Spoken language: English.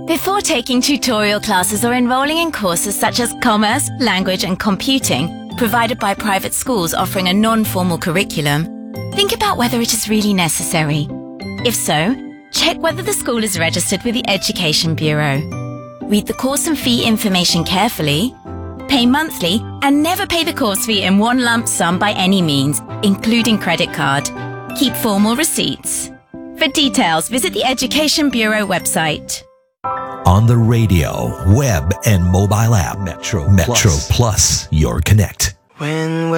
Before taking tutorial classes or enrolling in courses such as commerce, language and computing provided by private schools offering a non-formal curriculum, think about whether it is really necessary. If so, check whether the school is registered with the Education Bureau. Read the course and fee information carefully. Pay monthly and never pay the course fee in one lump sum by any means, including credit card. Keep formal receipts. For details, visit the Education Bureau website. On the radio, web, and mobile app, Metro Plus, your connect.